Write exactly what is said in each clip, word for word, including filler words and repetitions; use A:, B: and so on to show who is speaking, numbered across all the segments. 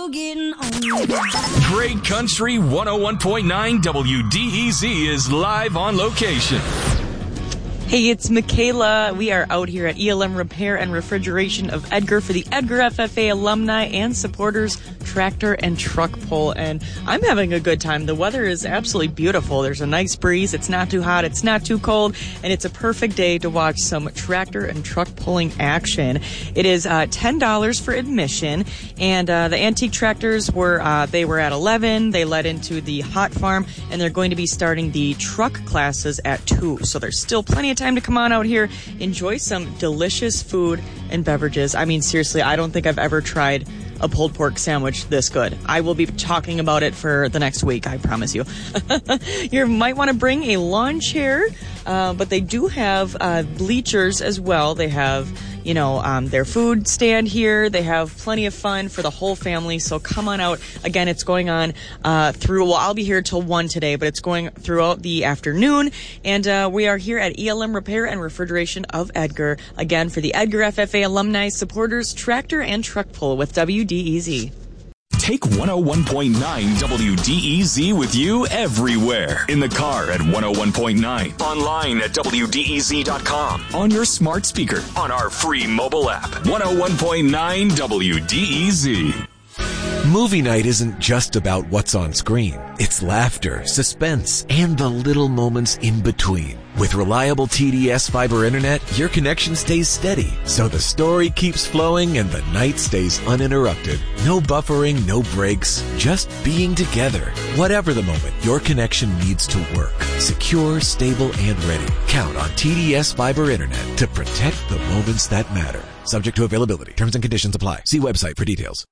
A: no getting on.
B: Great Country one oh one point nine W D E Z is live on location.
C: Hey, it's Michaela. We are out here at E L M Repair and Refrigeration of Edgar for the Edgar F F A alumni and supporters tractor and truck pull, and I'm having a good time. The weather is absolutely beautiful. There's a nice breeze. It's not too hot. It's not too cold, and it's a perfect day to watch some tractor and truck pulling action. It is uh, ten dollars for admission, and uh, the antique tractors were uh, they were at eleven. They led into the hot farm, and they're going to be starting the truck classes at two. So there's still plenty of time to come on out here, enjoy some delicious food and beverages. I mean, seriously, I don't think I've ever tried a pulled pork sandwich this good. I will be talking about it for the next week, I promise you. You might want to bring a lawn chair, uh, but they do have uh, bleachers as well. They have, you know, um, their food stand here. They have plenty of fun for the whole family, so come on out. Again, it's going on uh, through, well, I'll be here till one today, but it's going throughout the afternoon, and uh, we are here at E L M Repair and Refrigeration of Edgar, again, for the Edgar F F A alumni, supporters, tractor, and truck pull with W D E Z.
B: Take one oh one point nine W D E Z with you everywhere. In the car at one oh one point nine. Online at W D E Z dot com. On your smart speaker. On our free mobile app. one oh one point nine W D E Z.
D: Movie night isn't just about what's on screen. It's laughter, suspense, and the little moments in between. With reliable T D S fiber internet, your connection stays steady, so the story keeps flowing and the night stays uninterrupted. No buffering, no breaks, just being together. Whatever the moment, your connection needs to work. Secure, stable, and ready. Count on T D S fiber internet to protect the moments that matter. Subject to availability. Terms and conditions apply. See website for details.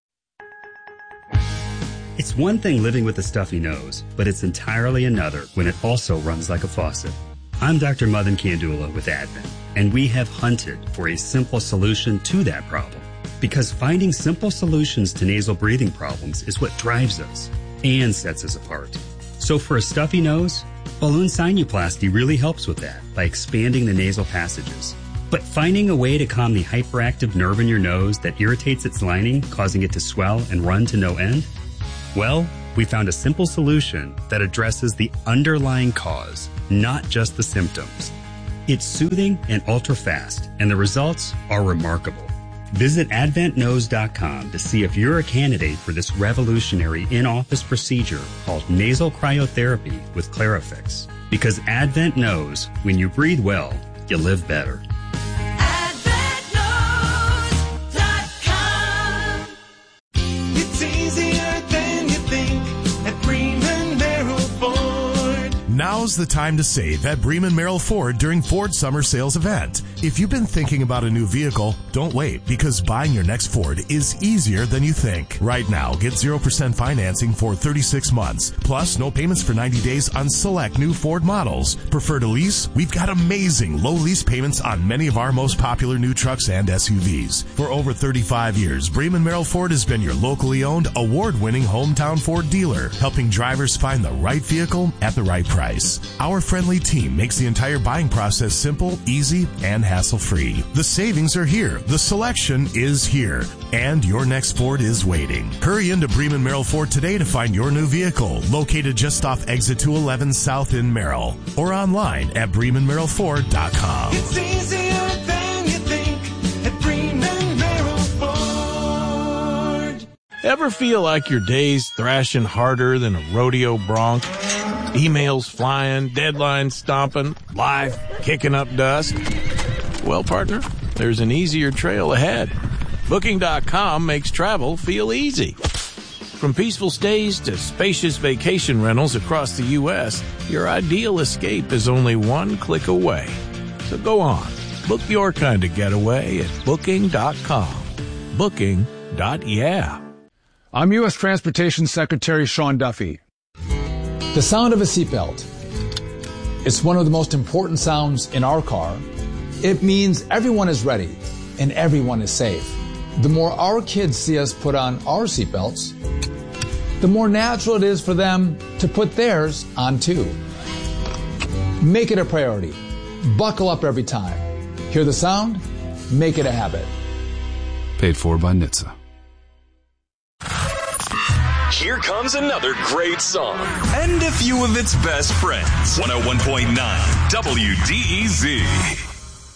E: It's one thing living with a stuffy nose, but it's entirely another when it also runs like a faucet. I'm Doctor Madan Kandula with Advent, and we have hunted for a simple solution to that problem. Because finding simple solutions to nasal breathing problems is what drives us and sets us apart. So for a stuffy nose, balloon sinuplasty really helps with that by expanding the nasal passages. But finding a way to calm the hyperactive nerve in your nose that irritates its lining, causing it to swell and run to no end? Well, we found a simple solution that addresses the underlying cause, not just the symptoms. It's soothing and ultra-fast, and the results are remarkable. Visit advent nose dot com to see if you're a candidate for this revolutionary in-office procedure called nasal cryotherapy with Clarifix. Because Advent knows when you breathe well, you live better.
F: Now's the time to save at Bremen Merrill Ford during Ford Summer Sales event. If you've been thinking about a new vehicle, don't wait, because buying your next Ford is easier than you think. Right now, get zero percent financing for thirty-six months, plus no payments for ninety days on select new Ford models. Prefer to lease? We've got amazing low lease payments on many of our most popular new trucks and S U Vs. For over thirty-five years, Bremen Merrill Ford has been your locally owned, award-winning hometown Ford dealer, helping drivers find the right vehicle at the right price. Our friendly team makes the entire buying process simple, easy, and hassle-free. The savings are here. The selection is here. And your next Ford is waiting. Hurry into Bremen Merrill Ford today to find your new vehicle, located just off Exit two eleven South in Merrill, or online at bremen merrill ford dot com.
G: It's easier than you think at Bremen Merrill Ford.
H: Ever feel like your day's thrashing harder than a rodeo bronc? Emails flying, deadlines stomping, life kicking up dust? Well, partner, there's an easier trail ahead. Booking dot com makes travel feel easy. From peaceful stays to spacious vacation rentals across the U S, your ideal escape is only one click away. So go on, book your kind of getaway at Booking dot com. Booking. Yeah.
I: I'm U S Transportation Secretary Sean Duffy. The sound of a seatbelt. It's one of the most important sounds in our car. It means everyone is ready and everyone is safe. The more our kids see us put on our seatbelts, the more natural it is for them to put theirs on too. Make it a priority. Buckle up every time. Hear the sound? Make it a habit.
J: Paid for by N H T S A.
B: here comes another great song. And a few of its best friends. one oh one point nine W D E Z.